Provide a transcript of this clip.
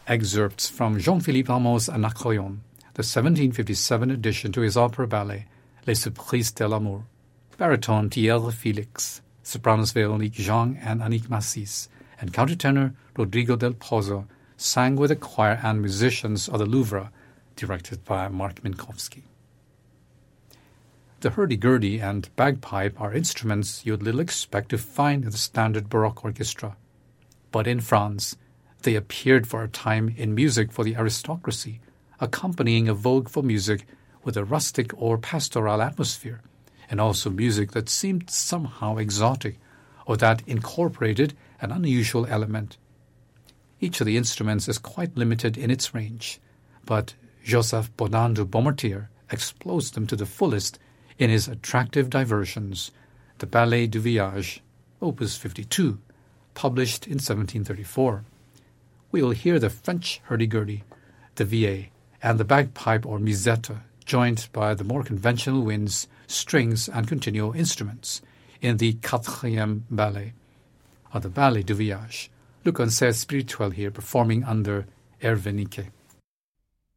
excerpts from Jean-Philippe Rameau's Anacreon, the 1757 addition to his opera ballet Les Surprises de l'Amour. Baritone Thierry Félix, sopranos Véronique Jean and Annick Massis, and countertenor Rodrigo del Pozo sang with the choir and musicians of the Louvre, directed by Mark Minkowski. The hurdy-gurdy and bagpipe are instruments you'd little expect to find in the standard Baroque orchestra. But in France, they appeared for a time in music for the aristocracy, accompanying a vogue for music with a rustic or pastoral atmosphere, and also music that seemed somehow exotic or that incorporated an unusual element. Each of the instruments is quite limited in its range, but Joseph Bodin de Beaumartier explodes them to the fullest in his attractive diversions, the Ballet du Village, Opus 52, published in 1734. We will hear the French hurdy-gurdy, the Vieille, and the bagpipe or musette, joined by the more conventional winds, strings, and continuo instruments in the Quatrième Ballet, or the Ballet du Village. Le Concert Spirituel here, performing under Hervé Niquet.